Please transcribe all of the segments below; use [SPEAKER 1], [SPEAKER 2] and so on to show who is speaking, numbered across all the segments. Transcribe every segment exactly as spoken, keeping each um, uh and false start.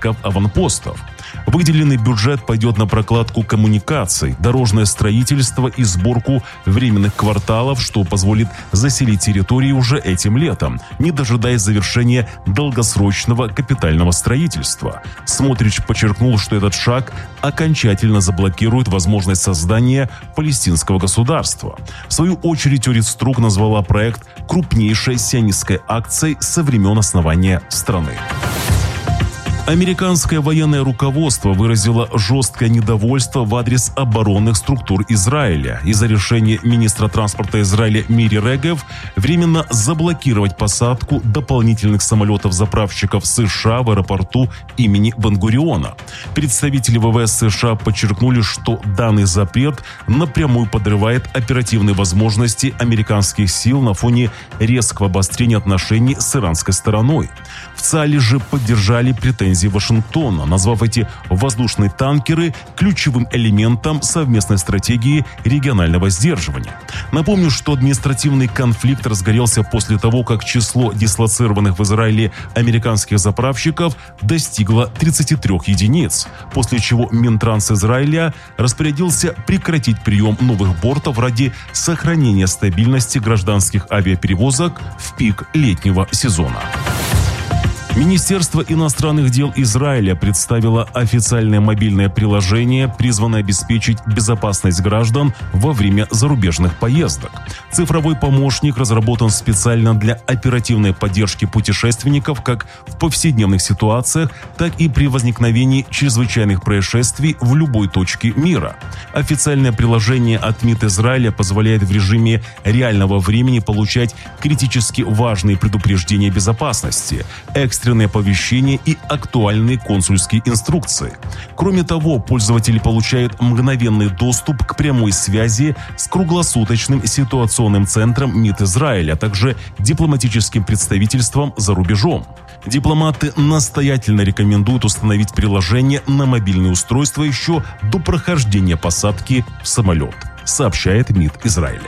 [SPEAKER 1] десятков аванпостов. Выделенный бюджет пойдет на прокладку коммуникаций, дорожное строительство и сборку временных кварталов, что позволит заселить территории уже этим летом, не дожидаясь завершения долгосрочного капитального строительства. Смотрич подчеркнул, что этот шаг окончательно заблокирует возможность создания палестинского государства. В свою очередь Орицструк назвала проект крупнейшей сионистской акцией со времен основания страны. Американское военное руководство выразило жесткое недовольство в адрес оборонных структур Израиля из-за решения министра транспорта Израиля Мири Регев временно заблокировать посадку дополнительных самолетов-заправщиков США в аэропорту имени Бен-Гуриона. Представители ВВС США подчеркнули, что данный запрет напрямую подрывает оперативные возможности американских сил на фоне резкого обострения отношений с иранской стороной. В ЦАЛе же поддержали претензии Вашингтона, назвав эти воздушные танкеры ключевым элементом совместной стратегии регионального сдерживания. Напомню, что административный конфликт разгорелся после того, как число дислоцированных в Израиле американских заправщиков достигло тридцати трёх единиц, после чего Минтранс Израиля распорядился прекратить прием новых бортов ради сохранения стабильности гражданских авиаперевозок в пик летнего сезона. Министерство иностранных дел Израиля представило официальное мобильное приложение, призванное обеспечить безопасность граждан во время зарубежных поездок. Цифровой помощник разработан специально для оперативной поддержки путешественников как в повседневных ситуациях, так и при возникновении чрезвычайных происшествий в любой точке мира. Официальное приложение от МИД Израиля позволяет в режиме реального времени получать критически важные предупреждения безопасности, экстренные оповещения и актуальные консульские инструкции. Кроме того, пользователи получают мгновенный доступ к прямой связи с круглосуточным ситуационным центром МИД Израиля, а также дипломатическим представительством за рубежом. Дипломаты настоятельно рекомендуют установить приложение на мобильное устройство еще до прохождения посадки в самолет, сообщает МИД Израиля.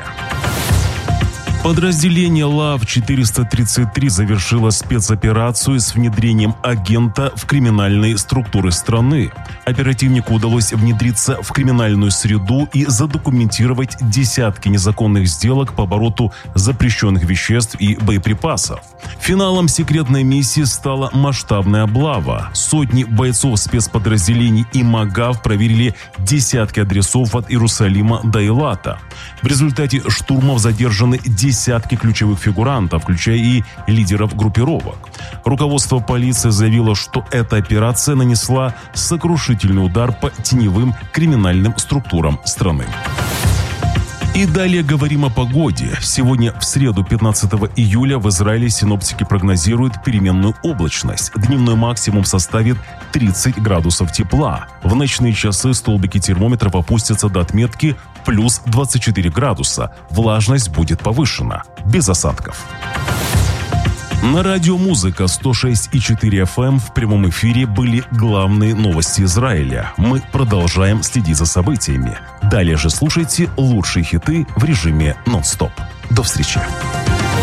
[SPEAKER 1] Подразделение ЛАВ четыреста тридцать три завершило спецоперацию с внедрением агента в криминальные структуры страны. Оперативнику удалось внедриться в криминальную среду и задокументировать десятки незаконных сделок по обороту запрещенных веществ и боеприпасов. Финалом секретной миссии стала масштабная облава. Сотни бойцов спецподразделений и МАГАВ проверили десятки адресов от Иерусалима до Эйлата. В результате штурмов задержаны десятки ключевых фигурантов, включая и лидеров группировок. Руководство полиции заявило, что эта операция нанесла сокрушительный удар по теневым криминальным структурам страны. И далее говорим о погоде. Сегодня, в среду, пятнадцатого июля, в Израиле синоптики прогнозируют переменную облачность. Дневной максимум составит тридцать градусов тепла. В ночные часы столбики термометров опустятся до отметки плюс двадцать четыре градуса. Влажность будет повышена. Без осадков. На радио «Музыка» сто шесть и четыре эф эм в прямом эфире были главные новости Израиля. Мы продолжаем следить за событиями. Далее же слушайте лучшие хиты в режиме нон-стоп. До встречи.